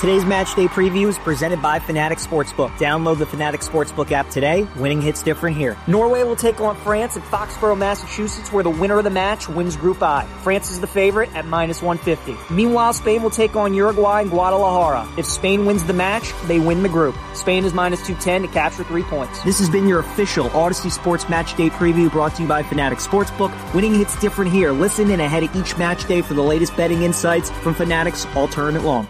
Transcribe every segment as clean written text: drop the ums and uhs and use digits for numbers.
Today's match day preview is presented by Fanatics Sportsbook. Download the Fanatics Sportsbook app today. Winning hits different here. Norway will take on France at Foxborough, Massachusetts, where the winner of the match wins Group I. France is the favorite at minus 150. Meanwhile, Spain will take on Uruguay in Guadalajara. If Spain wins the match, they win the group. Spain is minus 210 to capture 3 points. This has been your official Odyssey Sports Match Day preview brought to you by Fanatics Sportsbook. Winning hits different here. Listen in ahead of each match day for the latest betting insights from Fanatics all tournament long.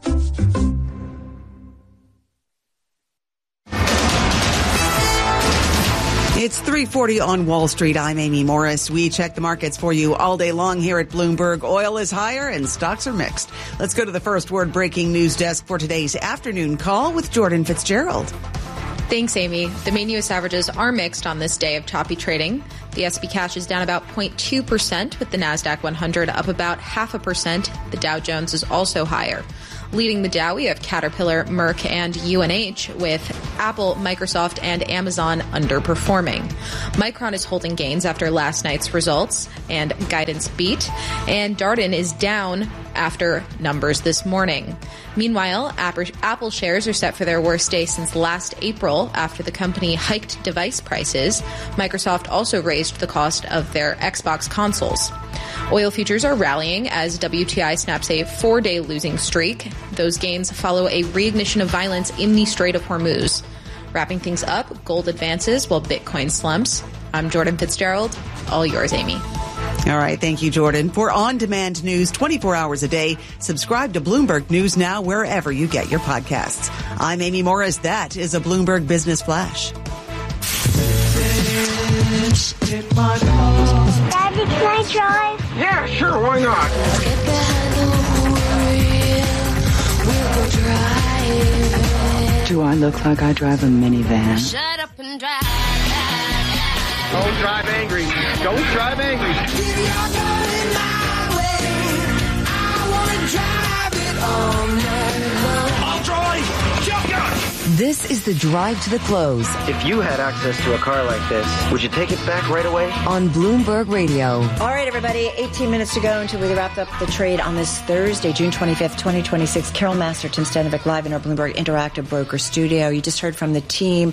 It's 3:40 on Wall Street. I'm Amy Morris. We check the markets for you all day long here at Bloomberg. Oil is higher and stocks are mixed. Let's go to the First Word breaking news desk for today's afternoon call with Jordan Fitzgerald. Thanks, Amy. The main U.S. averages are mixed on this day of choppy trading. The S&P cash is down about 0.2%, with the NASDAQ 100 up about 0.5%. The Dow Jones is also higher. Leading the Dow, we have Caterpillar, Merck, and UNH, with Apple, Microsoft, and Amazon underperforming. Micron is holding gains after last night's results and guidance beat, and Darden is down after numbers this morning. Meanwhile, Apple shares are set for their worst day since last April after the company hiked device prices. Microsoft also raised the cost of their Xbox consoles. Oil futures are rallying as WTI snaps a 4-day losing streak. Those gains follow a reignition of violence in the Strait of Hormuz. Wrapping things up, gold advances while Bitcoin slumps. I'm Jordan Fitzgerald. All yours, Amy. All right. Thank you, Jordan. For on-demand news 24 hours a day, subscribe to Bloomberg News Now wherever you get your podcasts. I'm Amy Morris. That is a Bloomberg Business Flash. Daddy, can I drive? Yeah, sure, why not? Get behind the wheel. We'll go drive. Do I look like I drive a minivan? Shut up and drive. Don't drive angry. Don't drive angry. You're going my way. I want to drive it all night long. I'll drive. Shotgun. This is the drive to the close If you had access to a car like this, would you take it back right away? on Bloomberg Radio. All right, everybody, 18 minutes to go until we wrap up the trade on this Thursday, June 25th, 2026. Carol Master, Tim Stanovic, live in our Bloomberg Interactive Broker studio. You just heard from the team.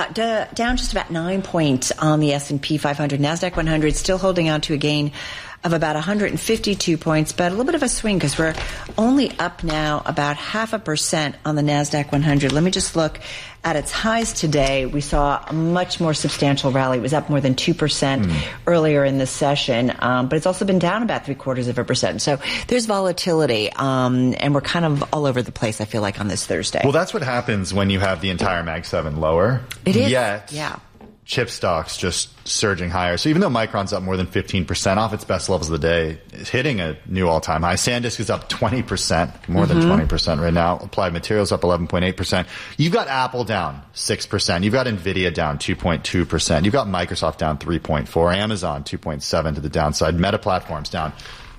Down just about 9 points on the S&P 500. NASDAQ 100 still holding on to a gain of about 152 points, but a little bit of a swing because we're only up now about 0.5% on the NASDAQ 100. Let me just look at its highs today. We saw a much more substantial rally. It was up more than 2% earlier in the session, but it's also been down about 0.75%. So there's volatility, and we're kind of all over the place, I feel like, on this Thursday. Well, that's what happens when you have the entire Mag 7 lower. It is. Yet, Yeah. chip stocks just surging higher. So even though Micron's up more than 15% off its best levels of the day, it's hitting a new all-time high. SanDisk is up 20%, more than 20% right now. Applied Materials up 11.8%. You've got Apple down 6%. You've got Nvidia down 2.2%. You've got Microsoft down 3.4%. Amazon 2.7% to the downside. Meta Platforms down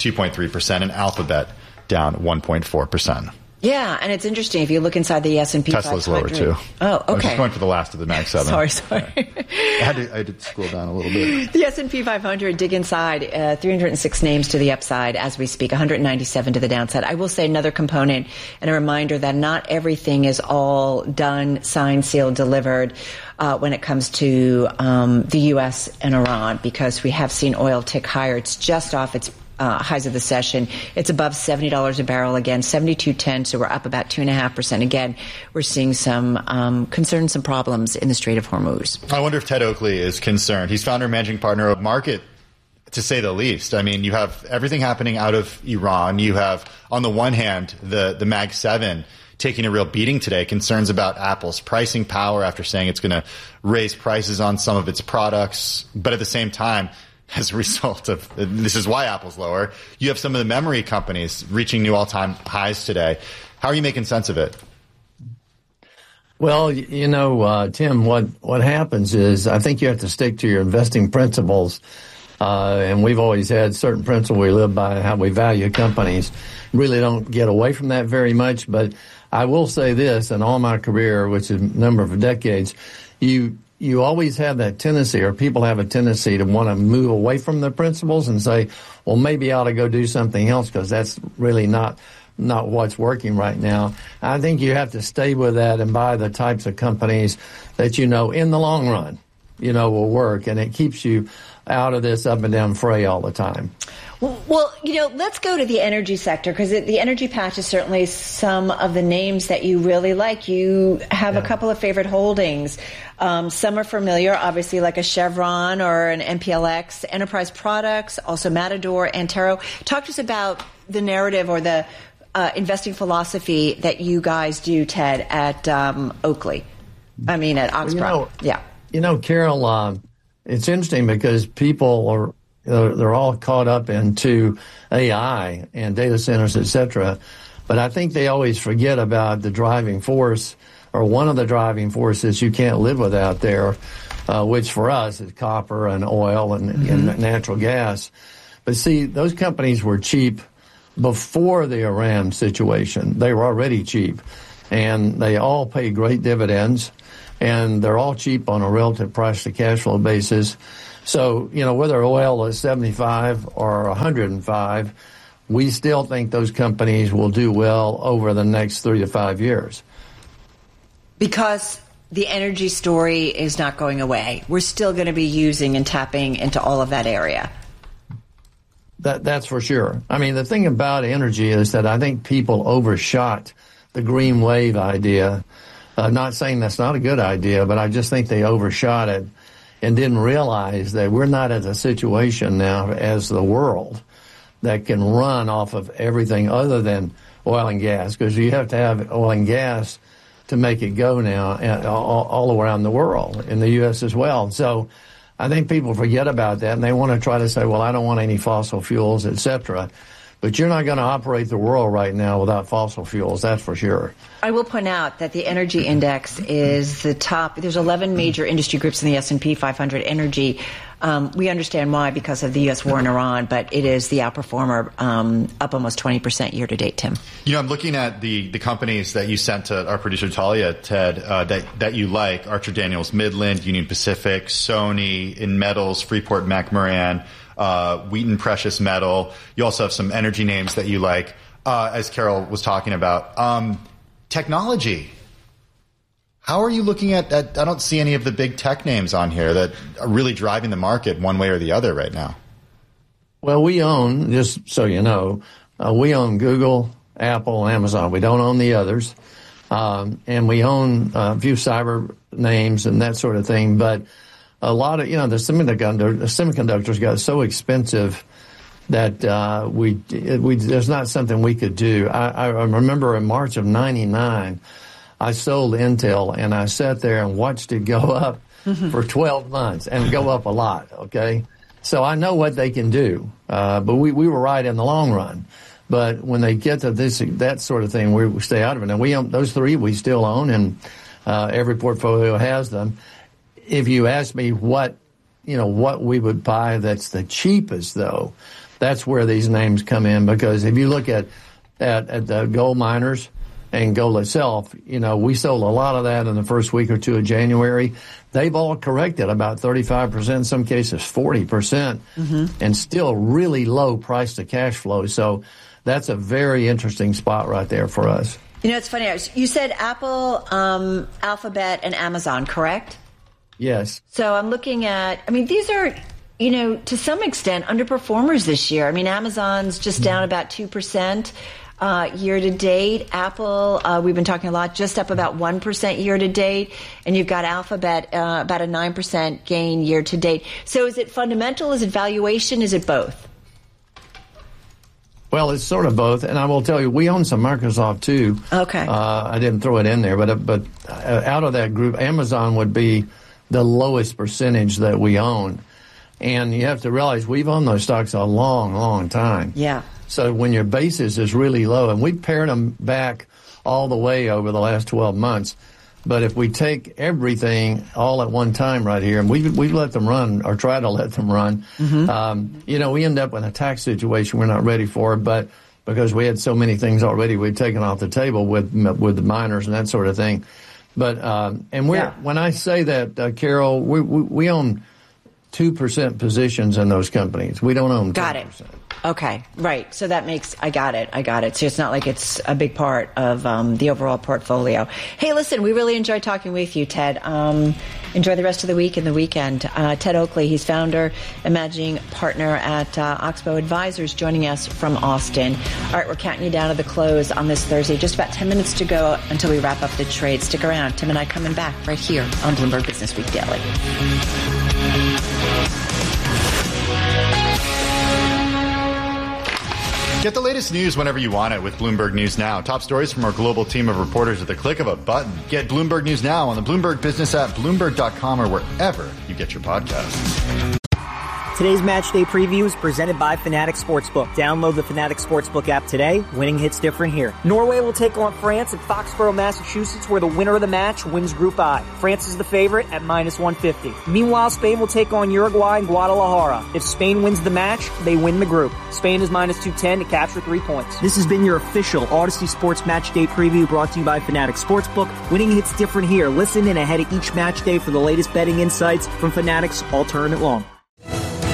2.3%. And Alphabet down 1.4%. Yeah, and it's interesting. If you look inside the S&P 500. Tesla's lower, too. Oh, okay. I was just going for the last of the Mag 7. Sorry. I had to scroll down a little bit. The S&P 500, dig inside, 306 names to the upside as we speak, 197 to the downside. I will say another component and a reminder that not everything is all done, signed, sealed, delivered when it comes to the U.S. and Iran, because we have seen oil tick higher. It's just off its highs of the session. It's above $70 a barrel again, 72.10, so we're up about 2.5%. Again, we're seeing some concerns, some problems in the Strait of Hormuz. I wonder if Ted Oakley is concerned. He's founder and managing partner of Market, to say the least. I mean, you have everything happening out of Iran. You have, on the one hand, the Mag 7 taking a real beating today, concerns about Apple's pricing power after saying it's going to raise prices on some of its products. But at the same time, as a result of, this is why Apple's lower, you have some of the memory companies reaching new all-time highs today. How are you making sense of it? Well, you know, Tim, what happens is I think you have to stick to your investing principles. And we've always had certain principles we live by, how we value companies. Really don't get away from that very much. But I will say this, in all my career, which is a number of decades, you always have that tendency, or people have a tendency to want to move away from the principles and say, well, maybe I ought to go do something else because that's really not not what's working right now. I think you have to stay with that and buy the types of companies that in the long run, will work, and it keeps you out of this up and down fray all the time. Well, let's go to the energy sector, because the energy patch is certainly some of the names that you really like. You have a couple of favorite holdings. Some are familiar, obviously, like a Chevron or an MPLX, Enterprise Products, also Matador, Antero. Talk to us about the narrative or the investing philosophy that you guys do, Ted, at Oakley. I mean, at Oxbrook. Carol, it's interesting because people they're all caught up into AI and data centers, et cetera. But I think they always forget about the driving force, or one of the driving forces you can't live without there, which for us is copper and oil and natural gas. But see, those companies were cheap before the Iran situation. They were already cheap, and they all pay great dividends, and they're all cheap on a relative price to cash flow basis. So, whether oil is 75 or 105, we still think those companies will do well over the next 3 to 5 years. Because the energy story is not going away. We're still going to be using and tapping into all of that area. That's for sure. I mean, the thing about energy is that I think people overshot the green wave idea. Not saying that's not a good idea, but I just think they overshot it and didn't realize that we're not at a situation now as the world that can run off of everything other than oil and gas, because you have to have oil and gas to make it go now all around the world, in the U.S. as well. So I think people forget about that, and they want to try to say, well, I don't want any fossil fuels, et cetera. But you're not going to operate the world right now without fossil fuels, that's for sure. I will point out that the energy index is the top. There's 11 major industry groups in the S&P 500 energy. We understand why, because of the U.S. war in Iran, but it is the outperformer, up almost 20% year to date, Tim. I'm looking at the companies that you sent to our producer Talia, Ted, that you like: Archer Daniels Midland, Union Pacific, Sony, In Metals, Freeport McMoran, Wheaton Precious Metal. You also have some energy names that you like, as Carol was talking about. Technology. How are you looking at I don't see any of the big tech names on here that are really driving the market one way or the other right now. Well, we own, just so you know, we own Google, Apple, and Amazon. We don't own the others. And we own a few cyber names and that sort of thing. But a lot of, the semiconductors got so expensive that there's not something we could do. I remember in March of '99, I sold Intel, and I sat there and watched it go up for 12 months and go up a lot, okay? So I know what they can do, but we were right in the long run. But when they get to that sort of thing, we stay out of it. And we own those three, we still own, and every portfolio has them. If you ask me what we would buy that's the cheapest, though, that's where these names come in, because if you look at the gold miners and gold itself, we sold a lot of that in the first week or two of January. They've all corrected about 35%, in some cases 40%, and still really low price to cash flow. So that's a very interesting spot right there for us. It's funny. You said Apple, Alphabet, and Amazon, correct? Yes. So I'm looking at, these are, to some extent underperformers this year. Amazon's just down about 2%. Year to date. Apple, we've been talking a lot, just up about 1% year to date. And you've got Alphabet, about a 9% gain year to date. So is it fundamental? Is it valuation? Is it both? Well, it's sort of both. And I will tell you, we own some Microsoft too. Okay. I didn't throw it in there, but out of that group, Amazon would be the lowest percentage that we own. And you have to realize we've owned those stocks a long, long time. Yeah. So when your basis is really low, and we pared them back all the way over the last 12 months, but if we take everything all at one time right here, and we've let them run, or try to let them run, we end up in a tax situation we're not ready for, but because we had so many things already we'd taken off the table with the miners and that sort of thing. But when I say that, Carol, we own 2% positions in those companies. We don't own 10%. Got it. Okay, right. So that makes, I got it. So it's not like it's a big part of the overall portfolio. Hey, listen, we really enjoyed talking with you, Ted. Enjoy the rest of the week and the weekend. Ted Oakley, he's founder and managing partner at Oxbow Advisors, joining us from Austin. All right, we're counting you down to the close on this Thursday. Just about 10 minutes to go until we wrap up the trade. Stick around. Tim and I coming back right here on Bloomberg Business Week Daily. Get the latest news whenever you want it with Bloomberg News Now. Top stories from our global team of reporters at the click of a button. Get Bloomberg News Now on the Bloomberg Business app, Bloomberg.com, or wherever you get your podcasts. Today's match day preview is presented by Fanatics Sportsbook. Download the Fanatics Sportsbook app today. Winning hits different here. Norway will take on France at Foxborough, Massachusetts, where the winner of the match wins Group I. France is the favorite at minus 150. Meanwhile, Spain will take on Uruguay in Guadalajara. If Spain wins the match, they win the group. Spain is minus 210 to capture 3 points. This has been your official Odyssey Sports Match Day preview brought to you by Fanatics Sportsbook. Winning hits different here. Listen in ahead of each match day for the latest betting insights from Fanatics all tournament long.